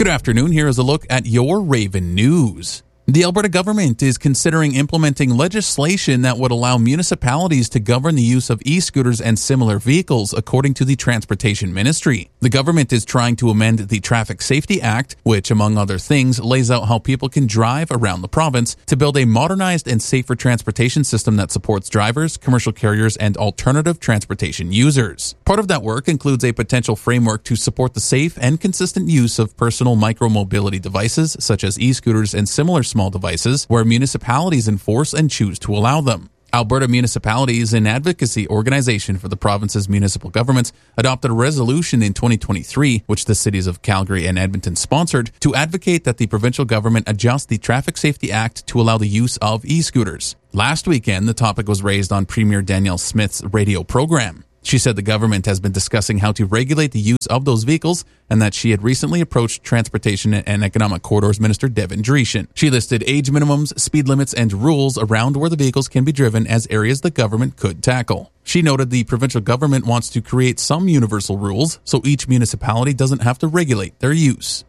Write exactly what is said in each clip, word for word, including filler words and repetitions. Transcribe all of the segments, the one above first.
Good afternoon. Here is a look at your Raven News. The Alberta government is considering implementing legislation that would allow municipalities to govern the use of e-scooters and similar vehicles, according to the Transportation Ministry. The government is trying to amend the Traffic Safety Act, which, among other things, lays out how people can drive around the province to build a modernized and safer transportation system that supports drivers, commercial carriers, and alternative transportation users. Part of that work includes a potential framework to support the safe and consistent use of personal micromobility devices, such as e-scooters and similar small devices, where municipalities enforce and choose to allow them. Alberta Municipalities, an advocacy organization for the province's municipal governments, adopted a resolution in twenty twenty-three, which the cities of Calgary and Edmonton sponsored, to advocate that the provincial government adjust the Traffic Safety Act to allow the use of e-scooters. Last weekend, the topic was raised on Premier Danielle Smith's radio program. She said the government has been discussing how to regulate the use of those vehicles and that she had recently approached Transportation and Economic Corridors Minister Devin Dreeshen. She listed age minimums, speed limits, and rules around where the vehicles can be driven as areas the government could tackle. She noted the provincial government wants to create some universal rules so each municipality doesn't have to regulate their use.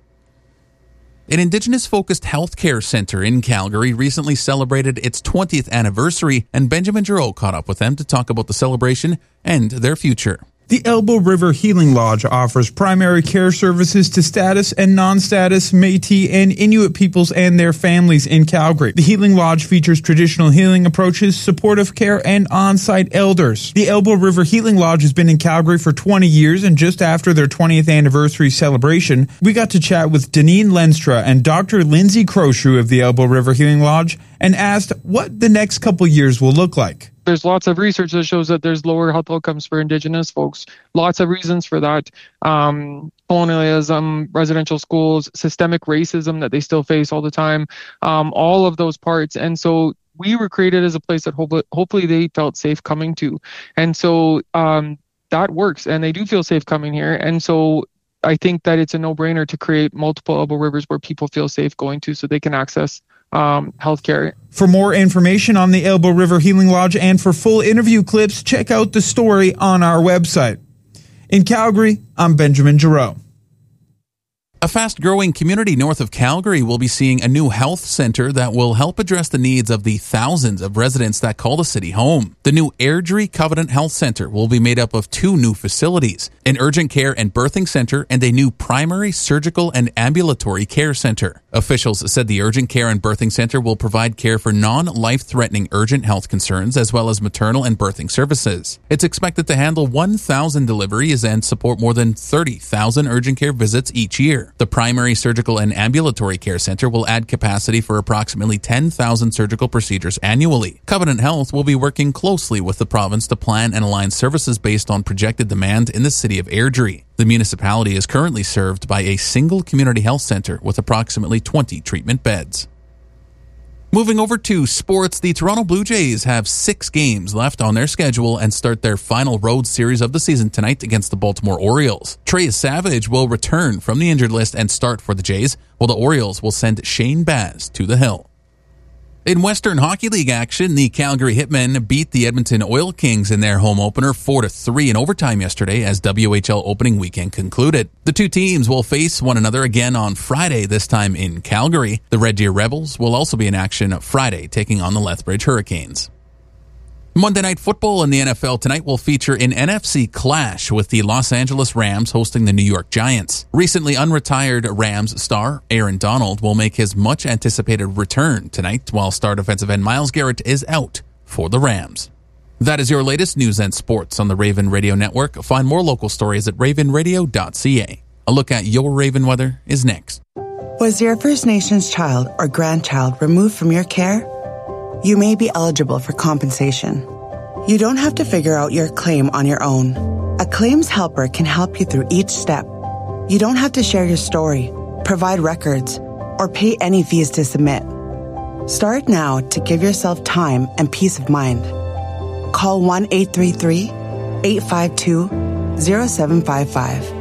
An Indigenous-focused healthcare center in Calgary recently celebrated its twentieth anniversary, and Benjamin Giroux caught up with them to talk about the celebration and their future. The Elbow River Healing Lodge offers primary care services to status and non-status Métis and Inuit peoples and their families in Calgary. The Healing Lodge features traditional healing approaches, supportive care, and on-site elders. The Elbow River Healing Lodge has been in Calgary for twenty years, and just after their twentieth anniversary celebration, we got to chat with Deneen Lenstra and Doctor Lindsay Croshew of the Elbow River Healing Lodge and asked what the next couple years will look like. There's lots of research that shows that there's lower health outcomes for Indigenous folks. Lots of reasons for that. Um, colonialism, residential schools, systemic racism that they still face all the time, um, all of those parts. And so we were created as a place that hopefully, hopefully they felt safe coming to. And so um, that works, and they do feel safe coming here. And so I think that it's a no-brainer to create multiple Elbow Rivers where people feel safe going to so they can access Um, healthcare. For more information on the Elbow River Healing Lodge and for full interview clips, check out the story on our website. In Calgary, I'm Benjamin Giroux. A fast-growing community north of Calgary will be seeing a new health center that will help address the needs of the thousands of residents that call the city home. The new Airdrie Covenant Health Center will be made up of two new facilities, an urgent care and birthing center and a new primary, surgical, and ambulatory care center. Officials said the urgent care and birthing center will provide care for non-life-threatening urgent health concerns as well as maternal and birthing services. It's expected to handle one thousand deliveries and support more than thirty thousand urgent care visits each year. The primary, surgical, and ambulatory care center will add capacity for approximately ten thousand surgical procedures annually. Covenant Health will be working closely with the province to plan and align services based on projected demand in the city of Airdrie. The municipality is currently served by a single community health center with approximately twenty treatment beds. Moving over to sports, the Toronto Blue Jays have six games left on their schedule and start their final road series of the season tonight against the Baltimore Orioles. Trey Savage will return from the injured list and start for the Jays, while the Orioles will send Shane Baz to the hill. In Western Hockey League action, the Calgary Hitmen beat the Edmonton Oil Kings in their home opener four to three in overtime yesterday as W H L opening weekend concluded. The two teams will face one another again on Friday, this time in Calgary. The Red Deer Rebels will also be in action Friday, taking on the Lethbridge Hurricanes. Monday Night Football in the N F L tonight will feature an N F C clash with the Los Angeles Rams hosting the New York Giants. Recently unretired Rams star Aaron Donald will make his much-anticipated return tonight, while star defensive end Myles Garrett is out for the Rams. That is your latest news and sports on the Raven Radio Network. Find more local stories at raven radio dot c a. A look at your Raven weather is next. Was your First Nations child or grandchild removed from your care? You may be eligible for compensation. You don't have to figure out your claim on your own. A claims helper can help you through each step. You don't have to share your story, provide records, or pay any fees to submit. Start now to give yourself time and peace of mind. Call one eight three three, eight five two, zero seven five five.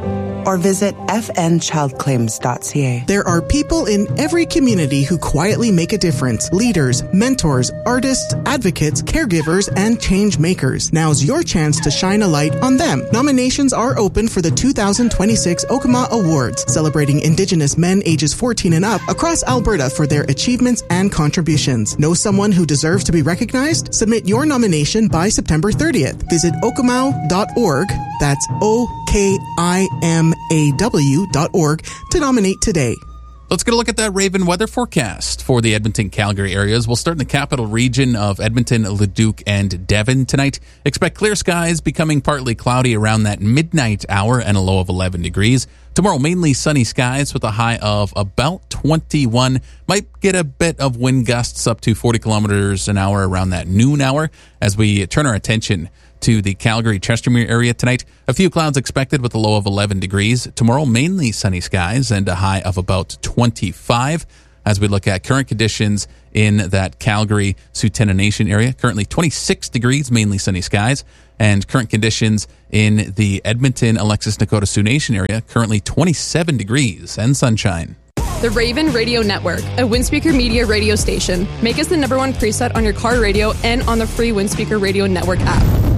or visit f n child claims dot c a. There are people in every community who quietly make a difference. Leaders, mentors, artists, advocates, caregivers, and change makers. Now's your chance to shine a light on them. Nominations are open for the two thousand twenty-six Okama Awards, celebrating Indigenous men ages fourteen and up across Alberta for their achievements and contributions. Know someone who deserves to be recognized? Submit your nomination by September thirtieth. Visit okamau dot org, that's O K I M A W dot org, to nominate today. Let's get a look at that Raven weather forecast for the Edmonton-Calgary areas. We'll start in the capital region of Edmonton, Leduc, and Devon tonight. Expect clear skies, becoming partly cloudy around that midnight hour and a low of eleven degrees. Tomorrow, mainly sunny skies with a high of about twenty-one. Might get a bit of wind gusts up to forty kilometers an hour around that noon hour as we turn our attention to the Calgary-Chestermere area tonight. A few clouds expected with a low of eleven degrees. Tomorrow, mainly sunny skies and a high of about twenty-five. As we look at current conditions in that Calgary-Sutena Nation area, currently twenty-six degrees, mainly sunny skies. And current conditions in the Edmonton, Alexis, Nakota, Sioux Nation area, currently twenty-seven degrees and sunshine. The Raven Radio Network, a Windspeaker Media radio station. Make us the number one preset on your car radio and on the free Windspeaker Radio Network app.